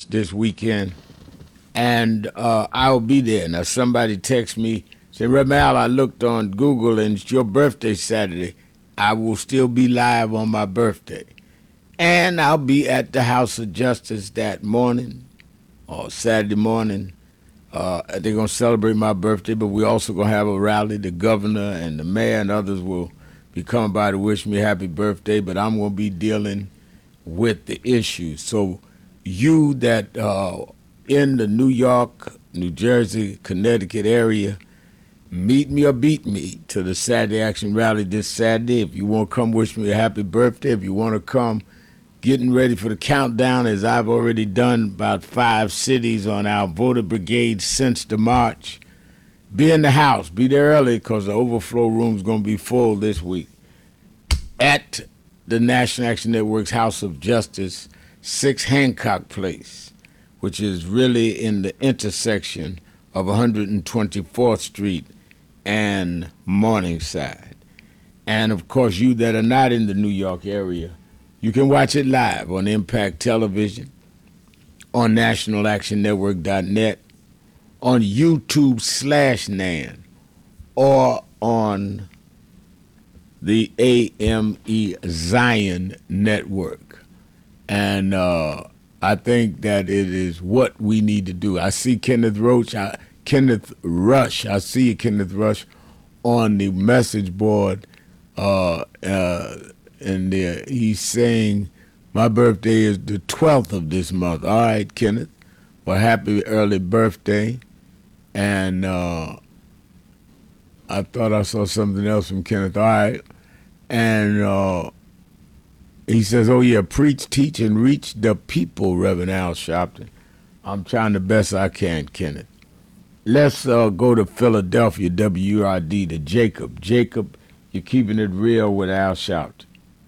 this weekend, and I'll be there. Now, somebody text me, said, Reverend Al, I looked on Google, and it's your birthday Saturday. I will still be live on my birthday. And I'll be at the House of Justice that morning, or Saturday morning. They're going to celebrate my birthday, but we're also going to have a rally. The governor and the mayor and others will be coming by to wish me happy birthday, but I'm going to be dealing with the issues. So you that in the New York, New Jersey, Connecticut area, meet me or beat me to the Saturday Action Rally this Saturday. If you want to come wish me a happy birthday, if you want to come getting ready for the countdown, as I've already done about 5 cities on our voter brigade since the march, be in the house. Be there early because the overflow room's going to be full this week. At the National Action Network's House of Justice, 6 Hancock Place, which is really in the intersection of 124th Street and Morningside. And, of course, you that are not in the New York area, you can watch it live on Impact Television, on nationalactionnetwork.net, on YouTube/NAN, or on the AME Zion Network. And I think that it is what we need to do. I see Kenneth Rush. I see you, Kenneth Rush, on the message board, and he's saying my birthday is the 12th of this month. All right, Kenneth. Well, happy early birthday. And I thought I saw something else from Kenneth. All right. And he says, oh, yeah, preach, teach, and reach the people, Reverend Al Sharpton. I'm trying the best I can, Kenneth. Let's go to Philadelphia, WRD, to Jacob. Jacob, you're keeping it real with Al Sharpton.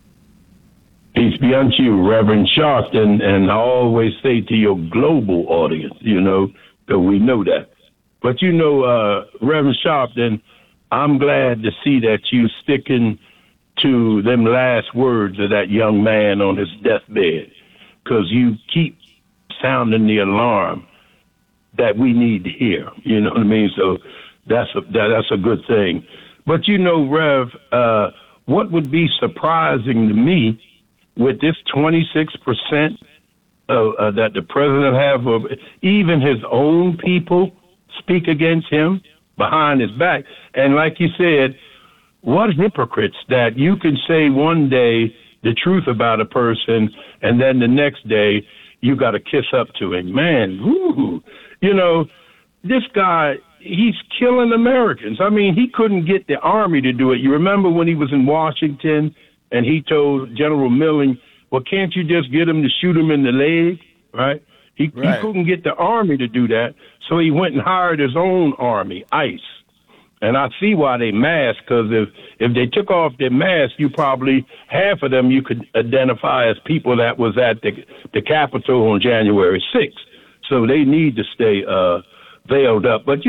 Peace be unto you, Reverend Sharpton, and I always say to your global audience, because we know that. But Reverend Sharpton, I'm glad to see that you sticking to them last words of that young man on his deathbed, because you keep sounding the alarm that we need to hear. You know what I mean? So that's a good thing. But Rev, what would be surprising to me with this 26% that the president have of even his own people speak against him behind his back, and like you said, what hypocrites that you can say one day the truth about a person, and then the next day you got to kiss up to him. Man, woo, this guy, he's killing Americans. I mean, he couldn't get the Army to do it. You remember when he was in Washington and he told General Milling, well, can't you just get him to shoot him in the leg, right? He couldn't get the Army to do that, so he went and hired his own army, ICE. And I see why they mask, because if they took off their mask, you probably, half of them you could identify as people that was at the Capitol on January 6th. So they need to stay veiled up. But,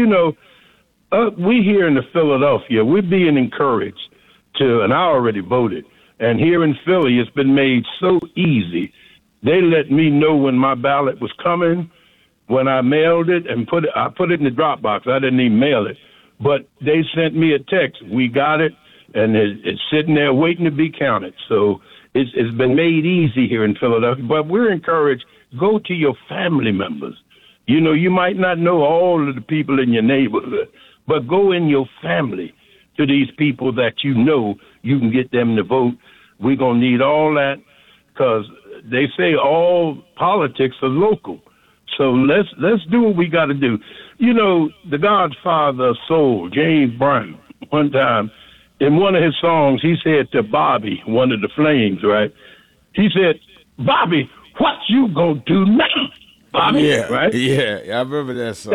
we here in Philadelphia, we're being encouraged to, and I already voted, and here in Philly, it's been made so easy. They let me know when my ballot was coming, when I mailed it, and I put it in the drop box. I didn't even mail it. But they sent me a text. We got it, and it's sitting there waiting to be counted. So it's been made easy here in Philadelphia. But we're encouraged, go to your family members. You might not know all of the people in your neighborhood, but go in your family to these people that you can get them to vote. We're going to need all that, because they say all politics are local. So let's do what we got to do. The Godfather of Soul, James Brown, one time in one of his songs, he said to Bobby, one of the Flames, right? He said, Bobby, what you gonna do now, Bobby? Yeah, right? Yeah, I remember that song.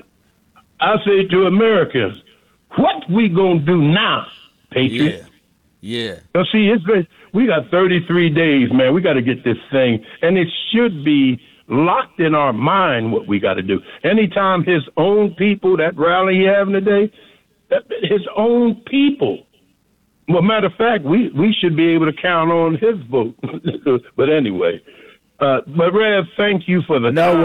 I say to Americans, what we gonna do now, Patriot? Yeah. So see, we got 33 days, man. We got to get this thing, and it should be locked in our mind what we got to do. Anytime his own people, that rally he having today, his own people. Well, matter of fact, we should be able to count on his vote. But anyway, but Rev, thank you for the time.